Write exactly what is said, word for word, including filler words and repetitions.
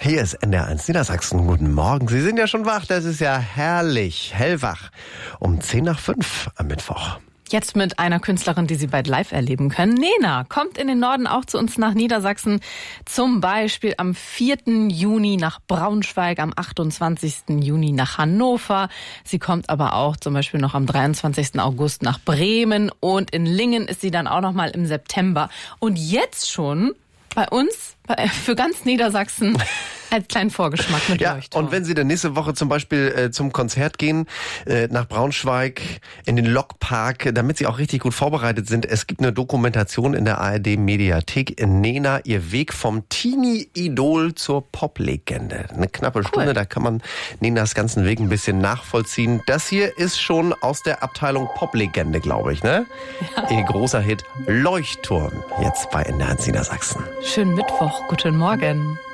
Hier ist N D R eins Niedersachsen. Guten Morgen. Sie sind ja schon wach. Das ist ja herrlich. Hellwach. Um zehn nach fünf am Mittwoch. Jetzt mit einer Künstlerin, die Sie bald live erleben können. Nena kommt in den Norden auch zu uns nach Niedersachsen. Zum Beispiel am vierten Juni nach Braunschweig, am achtundzwanzigsten Juni nach Hannover. Sie kommt aber auch zum Beispiel noch am dreiundzwanzigsten August nach Bremen. Und in Lingen ist sie dann auch noch mal im September. Und jetzt schon bei uns, bei, für ganz Niedersachsen, als kleinen Vorgeschmack mit ja, Leuchtturm. Und wenn Sie dann nächste Woche zum Beispiel äh, zum Konzert gehen, äh, nach Braunschweig, in den Lokpark, damit Sie auch richtig gut vorbereitet sind, es gibt eine Dokumentation in der A R D-Mediathek, Nena, ihr Weg vom Teenie-Idol zur Pop-Legende. Eine knappe Stunde, Cool. Da kann man Nenas ganzen Weg ein bisschen nachvollziehen. Das hier ist schon aus der Abteilung Pop-Legende, glaube ich, ne? Ja. Ihr großer Hit Leuchtturm, jetzt bei N D R eins Niedersachsen. Schönen Mittwoch, guten Morgen.